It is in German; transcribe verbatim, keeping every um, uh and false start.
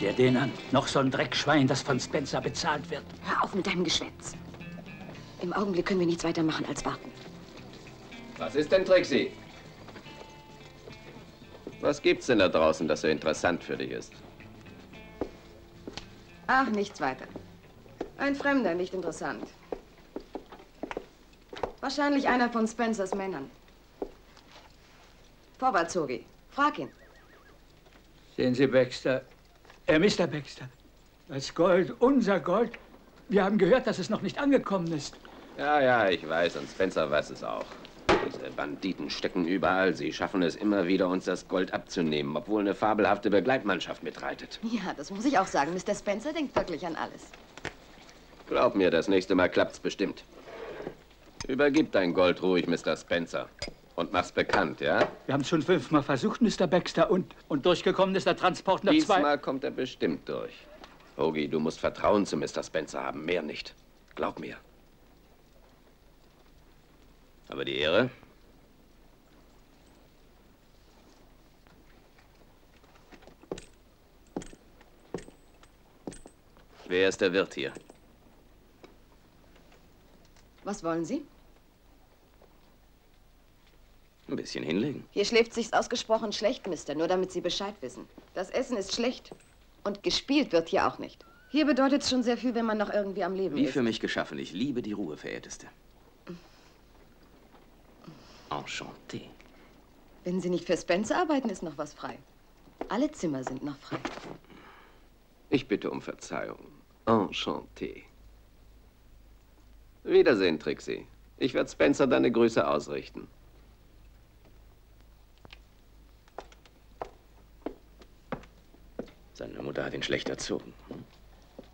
dir den an? Noch so ein Dreckschwein, das von Spencer bezahlt wird. Hör auf mit deinem Geschwätz. Im Augenblick können wir nichts weiter machen als warten. Was ist denn, Trixie? Was gibt's denn da draußen, das so interessant für dich ist? Ach, nichts weiter. Ein Fremder, nicht interessant. Wahrscheinlich einer von Spencers Männern. Vorwärts, Zogi. Frag ihn. Sehen Sie, Baxter, äh, Mister Baxter, das Gold, unser Gold, wir haben gehört, dass es noch nicht angekommen ist. Ja, ja, ich weiß, und Spencer weiß es auch. Diese Banditen stecken überall. Sie schaffen es immer wieder, uns das Gold abzunehmen, obwohl eine fabelhafte Begleitmannschaft mitreitet. Ja, das muss ich auch sagen. Mister Spencer denkt wirklich an alles. Glaub mir, das nächste Mal klappt's bestimmt. Übergib dein Gold ruhig, Mister Spencer. Und mach's bekannt, ja? Wir haben es schon fünfmal versucht, Mister Baxter, und, und durchgekommen ist der Transport nach zwei... Diesmal kommt er bestimmt durch. Hoagie, du musst Vertrauen zu Mister Spencer haben, mehr nicht. Glaub mir. Aber die Ehre? Wer ist der Wirt hier? Was wollen Sie? Ein bisschen hinlegen. Hier schläft sich's ausgesprochen schlecht, Mister, nur damit Sie Bescheid wissen. Das Essen ist schlecht und gespielt wird hier auch nicht. Hier bedeutet es schon sehr viel, wenn man noch irgendwie am Leben Wie ist. für mich geschaffen. Ich liebe die Ruhe, Verehrteste. Enchanté. Wenn Sie nicht für Spencer arbeiten, ist noch was frei. Alle Zimmer sind noch frei. Ich bitte um Verzeihung. Enchanté. Wiedersehen, Trixie. Ich werde Spencer deine Grüße ausrichten. Seine Mutter hat ihn schlecht erzogen.